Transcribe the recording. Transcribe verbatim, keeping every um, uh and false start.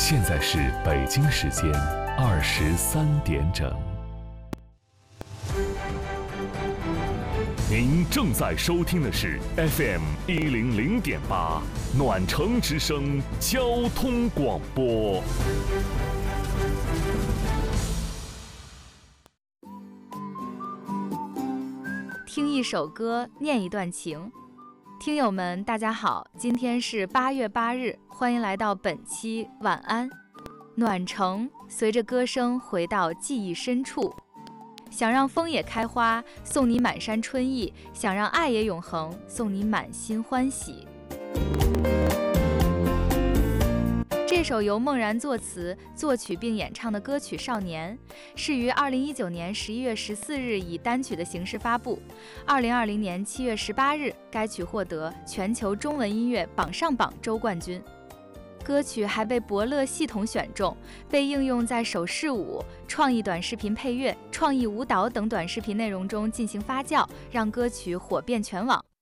现在是北京时间二十三点整。您正在收听的是 F M 一零零点八暖城之声交通广播。 听一首歌，念一段情。听友们大家好，今天是八月八日，欢迎来到本期晚安暖城，随着歌声回到记忆深处。想让风也开花，送你满山春意；想让爱也永恒，送你满心欢喜。这首由孟然作词、作曲并演唱的歌曲《少年》，是于二零一九年十一月十四日以单曲的形式发布。二零二零年七月十八日，该曲获得全球中文音乐榜上榜周冠军。歌曲还被伯乐系统选中，被应用在手势舞、创意短视频配乐、创意舞蹈等短视频内容中进行发酵，让歌曲火遍全网。